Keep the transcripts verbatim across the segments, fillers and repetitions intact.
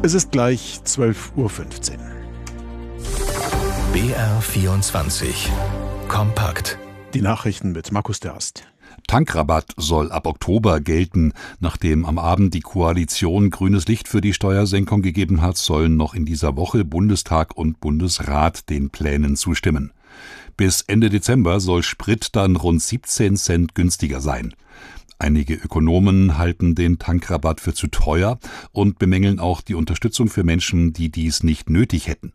Es ist gleich zwölf Uhr fünfzehn. B R vierundzwanzig Kompakt. Die Nachrichten mit Markus Derst. Tankrabatt soll ab Oktober gelten. Nachdem am Abend die Koalition grünes Licht für die Steuersenkung gegeben hat, sollen noch in dieser Woche Bundestag und Bundesrat den Plänen zustimmen. Bis Ende Dezember soll Sprit dann rund siebzehn Cent günstiger sein. Einige Ökonomen halten den Tankrabatt für zu teuer und bemängeln auch die Unterstützung für Menschen, die dies nicht nötig hätten.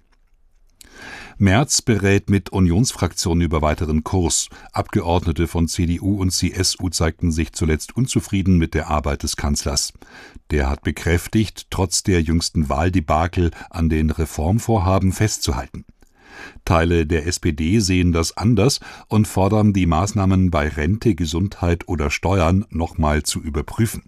Merz berät mit Unionsfraktionen über weiteren Kurs. Abgeordnete von C D U und C S U zeigten sich zuletzt unzufrieden mit der Arbeit des Kanzlers. Der hat bekräftigt, trotz der jüngsten Wahldebakel an den Reformvorhaben festzuhalten. Teile der S P D sehen das anders und fordern, die Maßnahmen bei Rente, Gesundheit oder Steuern nochmal zu überprüfen.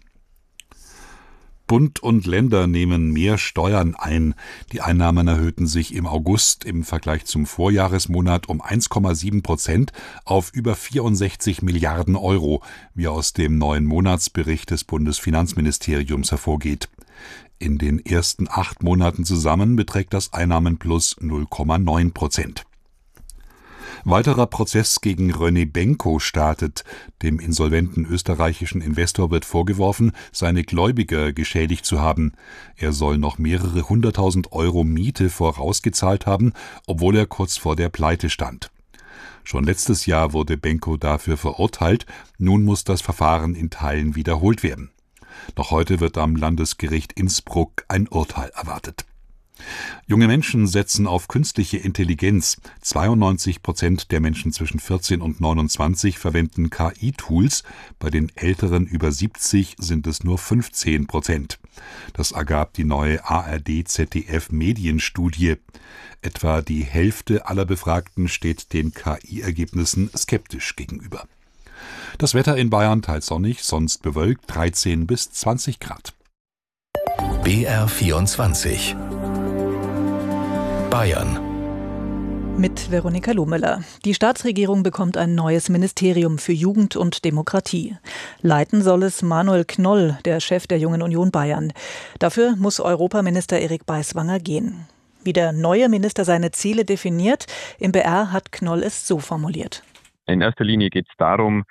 Bund und Länder nehmen mehr Steuern ein. Die Einnahmen erhöhten sich im August im Vergleich zum Vorjahresmonat um eins Komma sieben Prozent auf über vierundsechzig Milliarden Euro, wie aus dem neuen Monatsbericht des Bundesfinanzministeriums hervorgeht. In den ersten acht Monaten zusammen beträgt das Einnahmenplus null Komma neun Prozent. Weiterer Prozess gegen René Benko startet. Dem insolventen österreichischen Investor wird vorgeworfen, seine Gläubiger geschädigt zu haben. Er soll noch mehrere hunderttausend Euro Miete vorausgezahlt haben, obwohl er kurz vor der Pleite stand. Schon letztes Jahr wurde Benko dafür verurteilt. Nun muss das Verfahren in Teilen wiederholt werden. Noch heute wird am Landesgericht Innsbruck ein Urteil erwartet. Junge Menschen setzen auf künstliche Intelligenz. zweiundneunzig Prozent der Menschen zwischen vierzehn und neunundzwanzig verwenden K I-Tools. Bei den Älteren über siebzig sind es nur fünfzehn Prozent. Das ergab die neue A R D-Z D F-Medienstudie. Etwa die Hälfte aller Befragten steht den K I-Ergebnissen skeptisch gegenüber. Das Wetter in Bayern teils sonnig, sonst bewölkt, dreizehn bis zwanzig Grad. B R vierundzwanzig Bayern. Mit Veronika Lohmüller. Die Staatsregierung bekommt ein neues Ministerium für Jugend und Demokratie. Leiten soll es Manuel Knoll, der Chef der Jungen Union Bayern. Dafür muss Europaminister Erik Beiswanger gehen. Wie der neue Minister seine Ziele definiert, im B R hat Knoll es so formuliert. In erster Linie geht es darum,